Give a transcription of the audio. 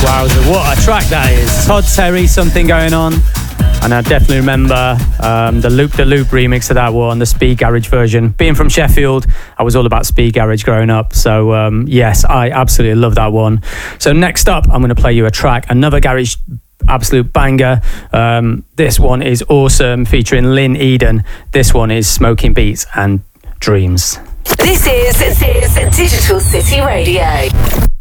Wowza, what a track that is. Todd Terry, Something Going On. And I definitely remember the Loop de Loop remix of that one, the Speed Garage version. Being from Sheffield, I was all about Speed Garage growing up. So yes, I absolutely love that one. So next up, I'm going to play you a track, another garage absolute banger. This one is awesome, featuring Lynn Eden. This one is Smoking Beats and Dreams. This is Digital City Radio.